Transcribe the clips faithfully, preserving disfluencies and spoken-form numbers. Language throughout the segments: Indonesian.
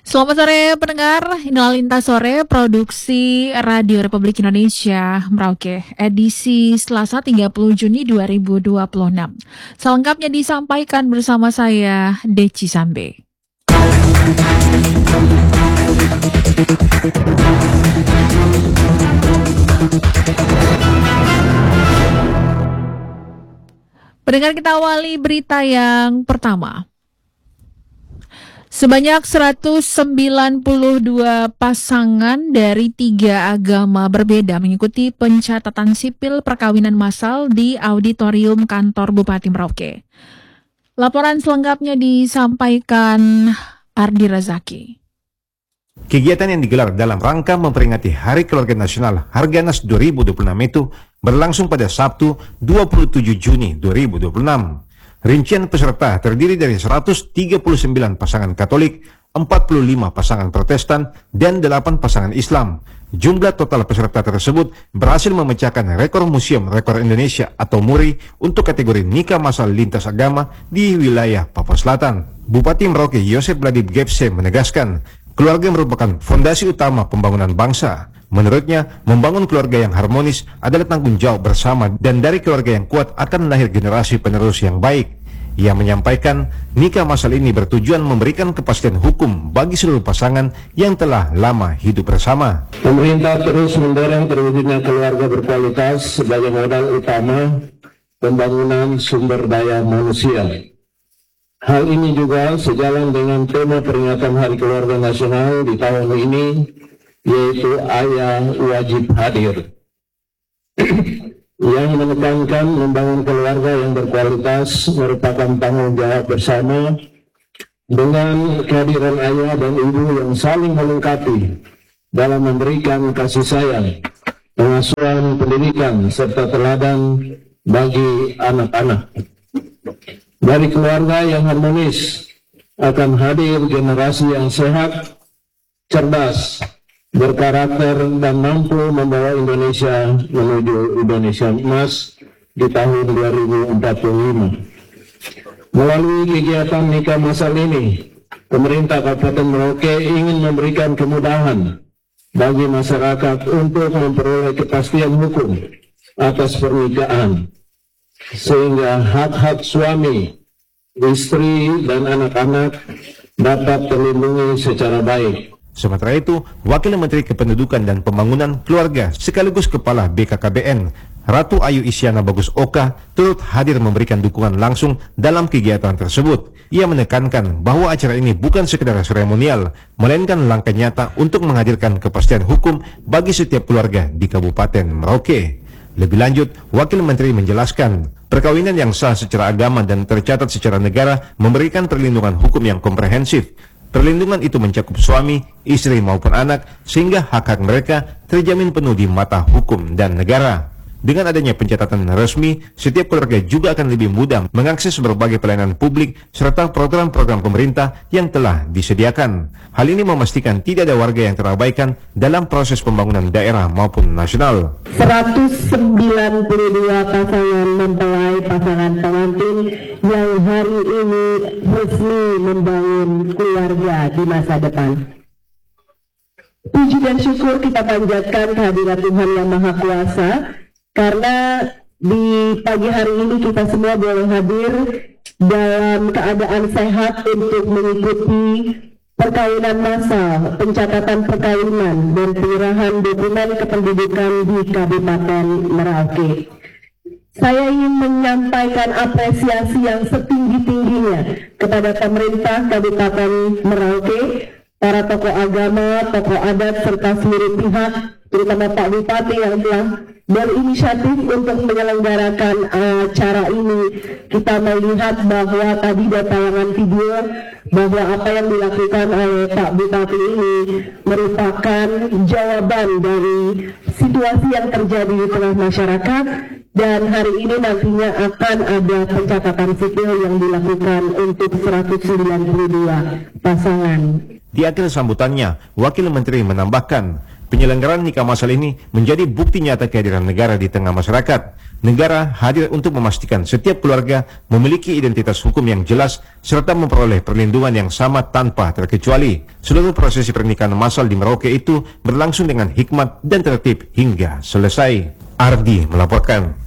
Selamat sore pendengar, inilah Lintas Sore Produksi Radio Republik Indonesia Merauke, edisi Selasa tiga puluh Juni dua ribu dua puluh enam. Selengkapnya disampaikan bersama saya, Deci Sambe. Pendengar, kita awali berita yang pertama. Sebanyak seratus sembilan puluh dua pasangan dari tiga agama berbeda mengikuti pencatatan sipil perkawinan massal di auditorium kantor Bupati Merauke. Laporan selengkapnya disampaikan Ardi Razaki. Kegiatan yang digelar dalam rangka memperingati Hari Keluarga Nasional Harganas dua ribu dua puluh enam itu berlangsung pada Sabtu dua puluh tujuh Juni dua ribu dua puluh enam. Rincian peserta terdiri dari seratus tiga puluh sembilan pasangan Katolik, empat puluh lima pasangan Protestan, dan delapan pasangan Islam. Jumlah total peserta tersebut berhasil memecahkan rekor Museum Rekor Indonesia atau MURI untuk kategori nikah massal lintas agama di wilayah Papua Selatan. Bupati Merauke Yosef Ladib Gepse menegaskan, keluarga merupakan fondasi utama pembangunan bangsa. Menurutnya, membangun keluarga yang harmonis adalah tanggung jawab bersama dan dari keluarga yang kuat akan lahir generasi penerus yang baik. Ia menyampaikan, nikah massal ini bertujuan memberikan kepastian hukum bagi seluruh pasangan yang telah lama hidup bersama. Pemerintah terus mendorong terwujudnya keluarga berkualitas sebagai modal utama pembangunan sumber daya manusia. Hal ini juga sejalan dengan tema peringatan Hari Keluarga Nasional di tahun ini, yaitu Ayah Wajib Hadir, yang menekankan membangun keluarga yang berkualitas merupakan tanggung jawab bersama dengan kehadiran ayah dan ibu yang saling melengkapi dalam memberikan kasih sayang, pengasuhan, pendidikan, serta teladan bagi anak-anak. Dari keluarga yang harmonis akan hadir generasi yang sehat, cerdas, berkarakter, dan mampu membawa Indonesia menuju Indonesia emas di tahun dua ribu empat puluh lima. Melalui kegiatan nikah massal ini, pemerintah Kabupaten Merauke ingin memberikan kemudahan bagi masyarakat untuk memperoleh kepastian hukum atas pernikahan, sehingga hak-hak suami, istri, dan anak-anak dapat terlindungi secara baik. Sementara itu, Wakil Menteri Kependudukan dan Pembangunan Keluarga sekaligus Kepala B K K B N, Ratu Ayu Isyana Bagus Oka, turut hadir memberikan dukungan langsung dalam kegiatan tersebut. Ia menekankan bahwa acara ini bukan sekedar seremonial, melainkan langkah nyata untuk menghadirkan kepastian hukum bagi setiap keluarga di Kabupaten Merauke. Lebih lanjut, Wakil Menteri menjelaskan, perkawinan yang sah secara agama dan tercatat secara negara memberikan perlindungan hukum yang komprehensif. Perlindungan itu mencakup suami, istri maupun anak, sehingga hak-hak mereka terjamin penuh di mata hukum dan negara. Dengan adanya pencatatan resmi, setiap keluarga juga akan lebih mudah mengakses berbagai pelayanan publik serta program-program pemerintah yang telah disediakan. Hal ini memastikan tidak ada warga yang terabaikan dalam proses pembangunan daerah maupun nasional. seratus sembilan puluh dua pasangan mempelai pasangan pengantin yang hari ini resmi membangun keluarga di masa depan. Puji dan syukur kita panjatkan kehadirat Tuhan Yang Maha Kuasa, karena di pagi hari ini kita semua boleh hadir dalam keadaan sehat untuk mengikuti perkawinan massal, pencatatan perkawinan, dan penyerahan dokumen kependudukan di Kabupaten Merauke. Saya ingin menyampaikan apresiasi yang setinggi-tingginya kepada pemerintah Kabupaten Merauke, para tokoh agama, tokoh adat, serta seluruh pihak, terutama Pak Bupati yang telah berinisiatif untuk menyelenggarakan acara ini. Kita melihat bahwa tadi ada tayangan video bahwa apa yang dilakukan oleh Pak Bupati ini merupakan jawaban dari situasi yang terjadi di tengah masyarakat, dan hari ini nantinya akan ada pencatatan sipil yang dilakukan untuk seratus sembilan puluh dua pasangan. Di akhir sambutannya, Wakil Menteri menambahkan, Penyelenggaraan nikah masal ini menjadi bukti nyata kehadiran negara di tengah masyarakat. Negara hadir untuk memastikan setiap keluarga memiliki identitas hukum yang jelas serta memperoleh perlindungan yang sama tanpa terkecuali. Seluruh prosesi pernikahan masal di Merauke itu berlangsung dengan hikmat dan tertib hingga selesai. Ardi melaporkan.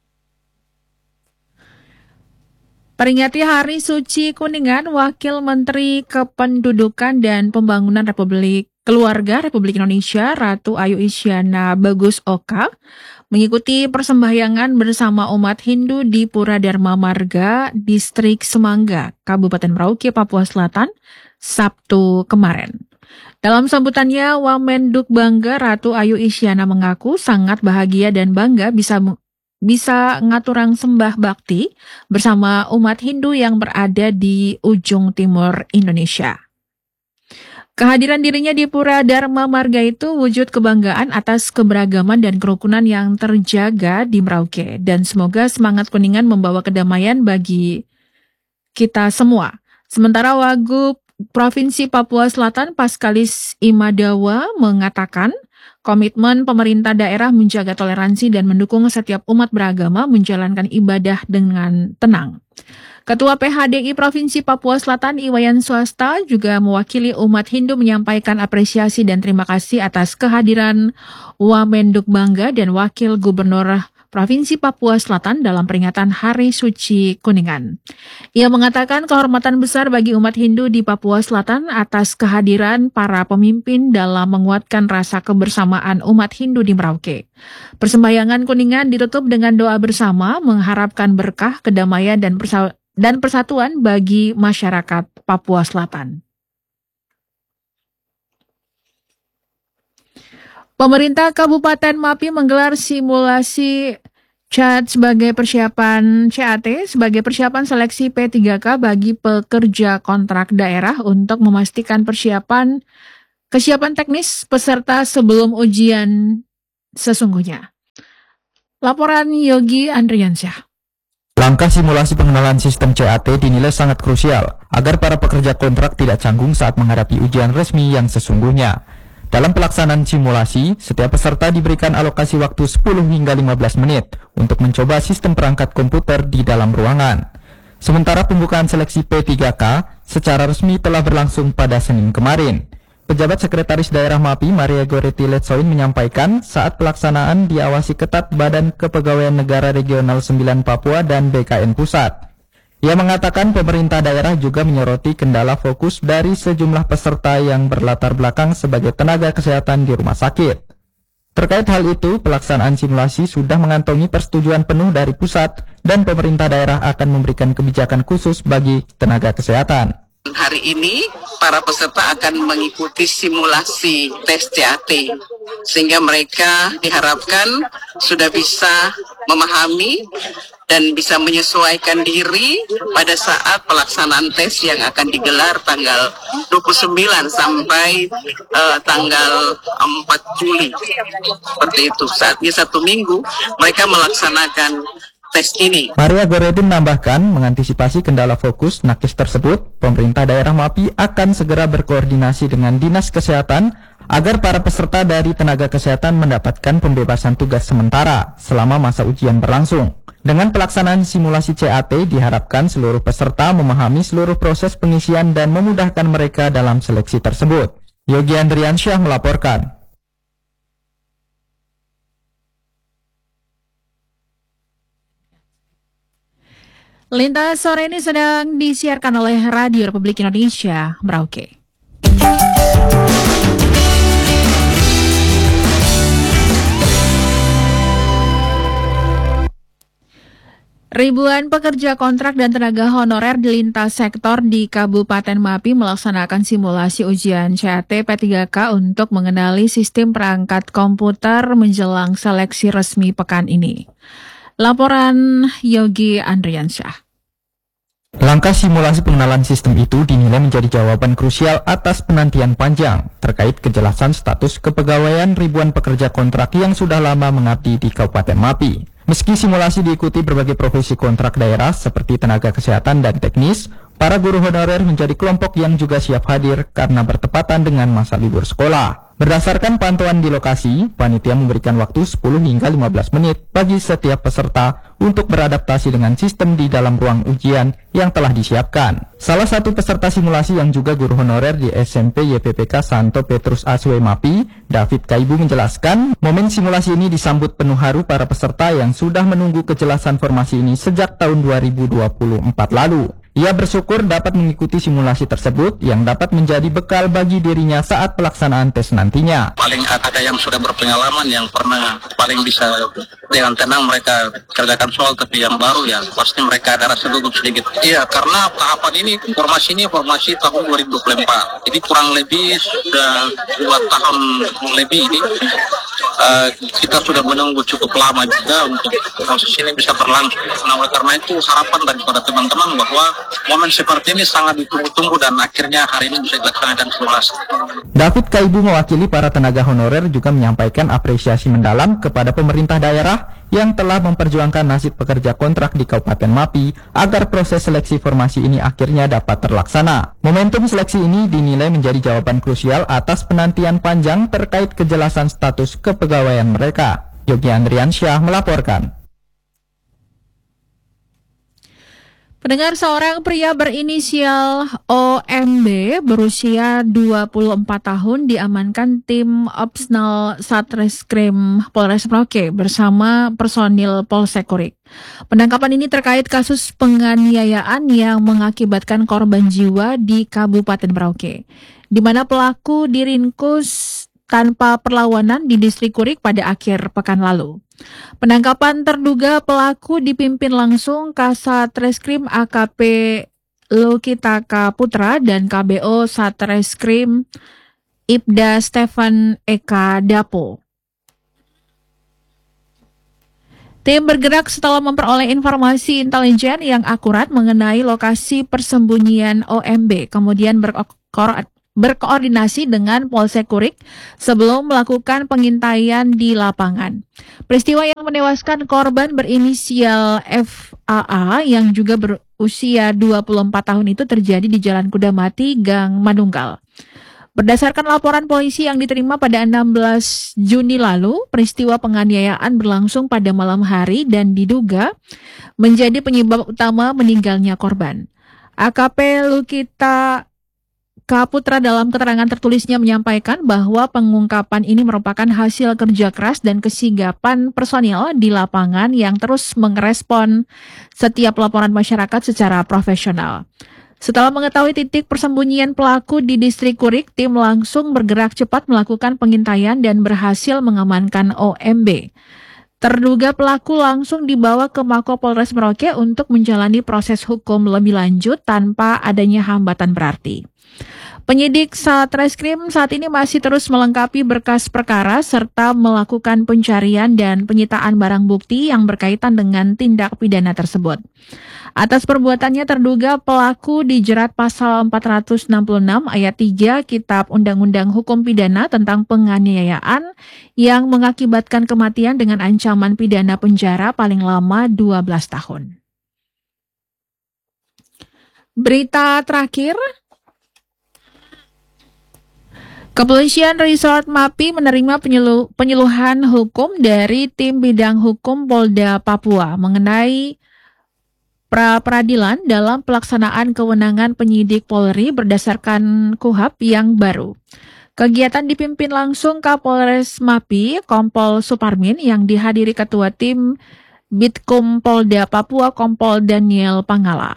Peringati Hari Suci Kuningan, Wakil Menteri Kependudukan dan Pembangunan Republik Keluarga Republik Indonesia, Ratu Ayu Isyana Bagus Oka, mengikuti persembahyangan bersama umat Hindu di Pura Dharma Marga, Distrik Semangga, Kabupaten Merauke, Papua Selatan, Sabtu kemarin. Dalam sambutannya, Wamenduk Bangga Ratu Ayu Isyana mengaku sangat bahagia dan bangga bisa bisa ngaturang sembah bakti bersama umat Hindu yang berada di ujung timur Indonesia. Kehadiran dirinya di Pura Dharma Marga itu wujud kebanggaan atas keberagaman dan kerukunan yang terjaga di Merauke. Dan semoga semangat Kuningan membawa kedamaian bagi kita semua. Sementara Wagub Provinsi Papua Selatan Paskalis Imadawa mengatakan komitmen pemerintah daerah menjaga toleransi dan mendukung setiap umat beragama menjalankan ibadah dengan tenang. Ketua P H D I Provinsi Papua Selatan Iwayan Swasta juga mewakili umat Hindu menyampaikan apresiasi dan terima kasih atas kehadiran Wamenduk Bangga dan Wakil Gubernur Provinsi Papua Selatan dalam peringatan Hari Suci Kuningan. Ia mengatakan kehormatan besar bagi umat Hindu di Papua Selatan atas kehadiran para pemimpin dalam menguatkan rasa kebersamaan umat Hindu di Merauke. Persembahyangan Kuningan ditutup dengan doa bersama mengharapkan berkah, kedamaian dan persaudaraan dan persatuan bagi masyarakat Papua Selatan. Pemerintah Kabupaten Mapi menggelar simulasi C A T sebagai persiapan C A T sebagai persiapan seleksi P tiga K bagi pekerja kontrak daerah untuk memastikan persiapan kesiapan teknis peserta sebelum ujian sesungguhnya. Laporan Yogi Andriansyah. Langkah simulasi pengenalan sistem C A T dinilai sangat krusial agar para pekerja kontrak tidak canggung saat menghadapi ujian resmi yang sesungguhnya. Dalam pelaksanaan simulasi, setiap peserta diberikan alokasi waktu sepuluh hingga lima belas menit untuk mencoba sistem perangkat komputer di dalam ruangan. Sementara pembukaan seleksi P tiga K secara resmi telah berlangsung pada Senin kemarin. Pejabat Sekretaris Daerah Mapi, Maria Goretti Letsoin, menyampaikan saat pelaksanaan diawasi ketat Badan Kepegawaian Negara Regional sembilan Papua dan B K N Pusat. Ia mengatakan pemerintah daerah juga menyoroti kendala fokus dari sejumlah peserta yang berlatar belakang sebagai tenaga kesehatan di rumah sakit. Terkait hal itu, pelaksanaan simulasi sudah mengantongi persetujuan penuh dari pusat dan pemerintah daerah akan memberikan kebijakan khusus bagi tenaga kesehatan. Hari ini para peserta akan mengikuti simulasi tes C A T sehingga mereka diharapkan sudah bisa memahami dan bisa menyesuaikan diri pada saat pelaksanaan tes yang akan digelar tanggal dua puluh sembilan sampai uh, tanggal empat Juli. Seperti itu, saatnya satu minggu mereka melaksanakan tes ini. Maria Goretti menambahkan, mengantisipasi kendala fokus nakes tersebut, pemerintah daerah Mapi akan segera berkoordinasi dengan Dinas Kesehatan agar para peserta dari tenaga kesehatan mendapatkan pembebasan tugas sementara selama masa ujian berlangsung. Dengan pelaksanaan simulasi C A T, diharapkan seluruh peserta memahami seluruh proses pengisian dan memudahkan mereka dalam seleksi tersebut. Yogi Andriansyah melaporkan. Lintas sore ini sedang disiarkan oleh Radio Republik Indonesia, Merauke. Ribuan pekerja kontrak dan tenaga honorer di lintas sektor di Kabupaten Mapi melaksanakan simulasi ujian C A T P tiga K untuk mengenali sistem perangkat komputer menjelang seleksi resmi pekan ini. Laporan Yogi Andriansyah. Langkah simulasi pengenalan sistem itu dinilai menjadi jawaban krusial atas penantian panjang terkait kejelasan status kepegawaian ribuan pekerja kontrak yang sudah lama mengabdi di Kabupaten Mapi. Meski simulasi diikuti berbagai profesi kontrak daerah seperti tenaga kesehatan dan teknis, Para guru honorer menjadi kelompok yang juga siap hadir karena bertepatan dengan masa libur sekolah. Berdasarkan pantauan di lokasi, panitia memberikan waktu sepuluh hingga lima belas menit bagi setiap peserta untuk beradaptasi dengan sistem di dalam ruang ujian yang telah disiapkan. Salah satu peserta simulasi yang juga guru honorer di S M P Y P P K Santo Petrus Aswe Mapi, David Kaibu menjelaskan, momen simulasi ini disambut penuh haru para peserta yang sudah menunggu kejelasan formasi ini sejak tahun dua ribu dua puluh empat lalu. Ia bersyukur dapat mengikuti simulasi tersebut yang dapat menjadi bekal bagi dirinya saat pelaksanaan tes nantinya. Paling ada yang sudah berpengalaman, yang pernah paling bisa dengan tenang mereka kerjakan soal, tapi yang baru ya pasti mereka ada rasa gugup sedikit. Iya, karena tahapan ini, informasi ini informasi tahun dua ribu dua puluh empat, jadi kurang lebih sudah dua tahun lebih ini. Uh, kita sudah menunggu cukup lama juga untuk proses ini bisa berlangsung. Nah, oleh karena itu harapan daripada teman-teman bahwa momen seperti ini sangat ditunggu-tunggu dan akhirnya hari ini bisa dilaksanakan simulasi. David Kaibu mewakili para tenaga honorer juga menyampaikan apresiasi mendalam kepada pemerintah daerah yang telah memperjuangkan nasib pekerja kontrak di Kabupaten Mapi agar proses seleksi formasi ini akhirnya dapat terlaksana. Momentum seleksi ini dinilai menjadi jawaban krusial atas penantian panjang terkait kejelasan status kepegawaian mereka. Yogi Andriansyah melaporkan. Pendengar, seorang pria berinisial O M B berusia dua puluh empat tahun diamankan tim Opsnal Satreskrim Polres Merauke bersama personil Polsek Kurik. Penangkapan ini terkait kasus penganiayaan yang mengakibatkan korban jiwa di Kabupaten Merauke, di mana pelaku diringkus tanpa perlawanan di Distrik Kurik pada akhir pekan lalu. Penangkapan terduga pelaku dipimpin langsung Kasat Reskrim A K P Lukitaka Putra dan K B O Satreskrim Ibda Stefan Eka Dapo. Tim bergerak setelah memperoleh informasi intelijen yang akurat mengenai lokasi persembunyian O M B, kemudian berkoordinasi berkoordinasi dengan Polsek Kurik sebelum melakukan pengintaian di lapangan. Peristiwa yang menewaskan korban berinisial F A A yang juga berusia dua puluh empat tahun itu terjadi di Jalan Kudamati, Gang Manunggal. Berdasarkan laporan polisi yang diterima pada enam belas Juni lalu, peristiwa penganiayaan berlangsung pada malam hari dan diduga menjadi penyebab utama meninggalnya korban. A K P Lukita Kaputra dalam keterangan tertulisnya menyampaikan bahwa pengungkapan ini merupakan hasil kerja keras dan kesigapan personil di lapangan yang terus merespon setiap laporan masyarakat secara profesional. Setelah mengetahui titik persembunyian pelaku di Distrik Kurik, tim langsung bergerak cepat melakukan pengintaian dan berhasil mengamankan O M B. Terduga pelaku langsung dibawa ke Mako Polres Merauke untuk menjalani proses hukum lebih lanjut tanpa adanya hambatan berarti. Penyidik Satreskrim saat ini masih terus melengkapi berkas perkara serta melakukan pencarian dan penyitaan barang bukti yang berkaitan dengan tindak pidana tersebut. Atas perbuatannya terduga pelaku dijerat pasal empat ratus enam puluh enam ayat tiga Kitab Undang-Undang Hukum Pidana tentang penganiayaan yang mengakibatkan kematian dengan ancaman pidana penjara paling lama dua belas tahun. Berita terakhir, Kepolisian Resort Mapi menerima penyelu- penyuluhan hukum dari tim bidang hukum Polda Papua mengenai pra-peradilan dalam pelaksanaan kewenangan penyidik Polri berdasarkan KUHAP yang baru. Kegiatan dipimpin langsung Kapolres Mapi, Kompol Suparmin, yang dihadiri Ketua Tim Bitkum Polda Papua, Kompol Daniel Pangala.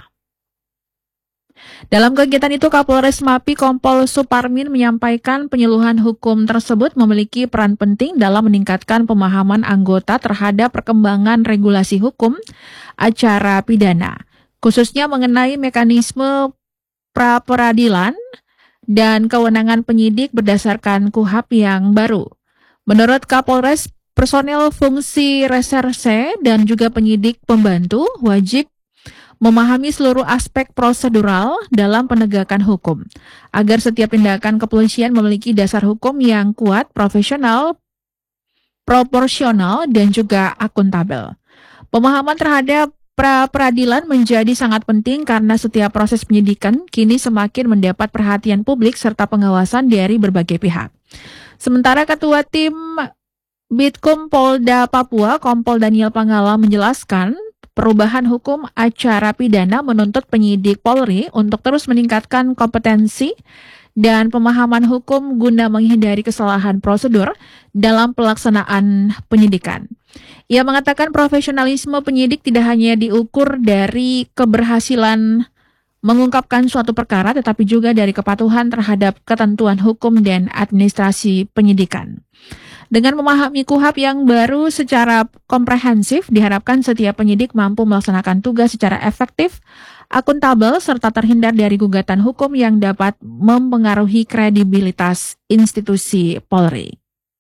Dalam kegiatan itu, Kapolres Mapi Kompol Suparmin menyampaikan penyuluhan hukum tersebut memiliki peran penting dalam meningkatkan pemahaman anggota terhadap perkembangan regulasi hukum acara pidana, khususnya mengenai mekanisme pra-peradilan dan kewenangan penyidik berdasarkan KUHAP yang baru. Menurut Kapolres, personel fungsi reserse dan juga penyidik pembantu wajib memahami seluruh aspek prosedural dalam penegakan hukum, agar setiap tindakan kepolisian memiliki dasar hukum yang kuat, profesional, proporsional, dan juga akuntabel. Pemahaman terhadap pra-peradilan menjadi sangat penting karena setiap proses penyidikan kini semakin mendapat perhatian publik serta pengawasan dari berbagai pihak. Sementara Ketua Tim Bitkum Polda Papua, Kompol Daniel Pangala menjelaskan, perubahan hukum acara pidana menuntut penyidik Polri untuk terus meningkatkan kompetensi dan pemahaman hukum guna menghindari kesalahan prosedur dalam pelaksanaan penyidikan. Ia mengatakan profesionalisme penyidik tidak hanya diukur dari keberhasilan mengungkapkan suatu perkara, tetapi juga dari kepatuhan terhadap ketentuan hukum dan administrasi penyidikan. Dengan memahami KUHAP yang baru secara komprehensif, diharapkan setiap penyidik mampu melaksanakan tugas secara efektif, akuntabel, serta terhindar dari gugatan hukum yang dapat mempengaruhi kredibilitas institusi Polri.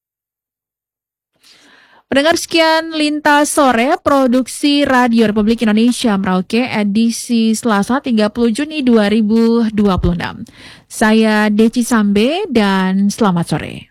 Pendengar, sekian Lintas Sore, produksi Radio Republik Indonesia Merauke, edisi Selasa tiga puluh Juni dua ribu dua puluh enam. Saya Deci Sambe dan selamat sore.